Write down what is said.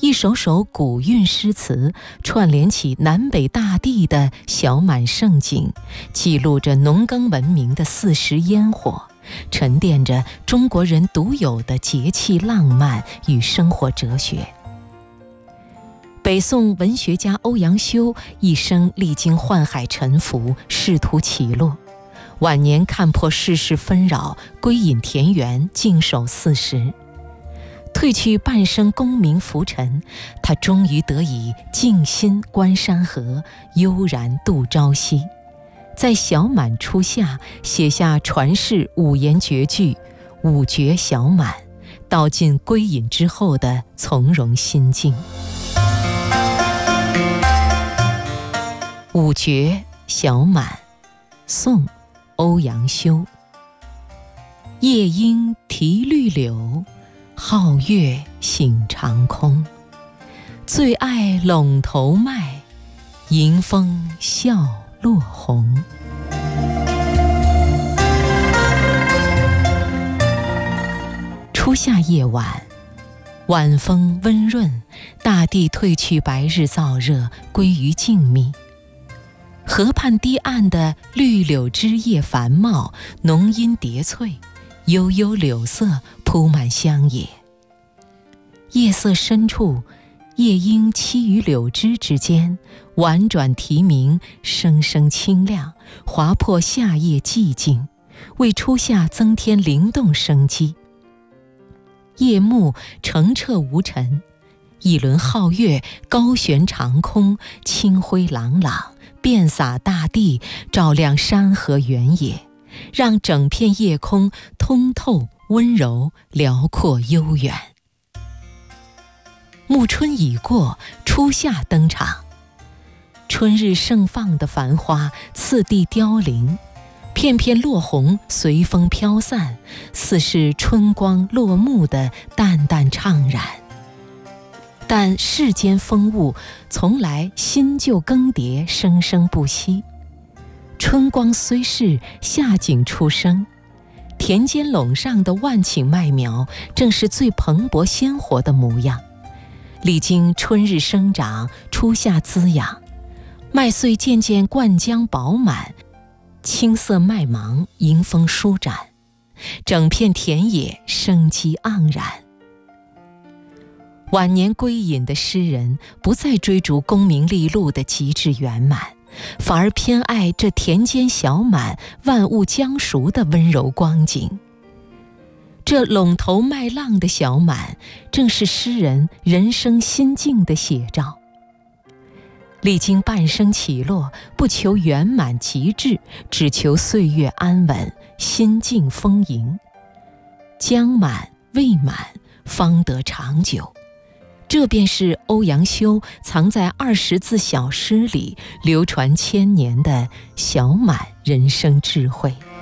一首首古韵诗词串联起南北大地的小满盛景，记录着农耕文明的40烟火，沉淀着中国人独有的节气浪漫与生活哲学。北宋文学家欧阳修一生历经宦海沉浮，仕途起落，晚年看破世事纷扰，归隐田园，静守40。褪去半生功名浮沉，他终于得以静心观山河，悠然度朝夕。在小满初夏写下传世5言绝句《五绝小满》，道尽归隐之后的从容心境。五绝小满，宋，欧阳修。夜莺啼绿柳，皓月醒长空。最爱陇头麦，迎风笑落红。初夏夜晚，晚风温润，大地褪去白日燥热，归于静谧。河畔堤岸的绿柳枝叶繁茂，浓荫叠翠，悠悠柳色铺满乡野。夜色深处，夜莺栖于柳枝之间，婉转啼鸣，声声清亮，划破夏夜寂静，为初夏增添灵动生机。夜幕澄澈无尘，一轮皓月高悬长空，清辉朗朗，遍洒大地，照亮山河原野，让整片夜空通透温柔，辽阔悠远。暮春已过，初夏登场，春日盛放的繁花次第凋零，片片落红随风飘散，似是春光落幕的淡淡怅然。但世间风物从来新旧更迭，生生不息。春光虽逝，夏景初生，田间垄上的万顷麦苗正是最蓬勃鲜活的模样。历经春日生长，初夏滋养，麦穗渐渐灌浆饱满，青色麦芒迎风舒展，整片田野生机盎然。晚年归隐的诗人不再追逐功名利禄的极致圆满，反而偏爱这田间小满，万物将熟的温柔光景。这陇头麦浪的小满，正是诗人人生心境的写照。历经半生起落，不求圆满极致，只求岁月安稳，心境丰盈。将满未满，方得长久。这便是欧阳修藏在20字小诗里流传1000年的小满人生智慧。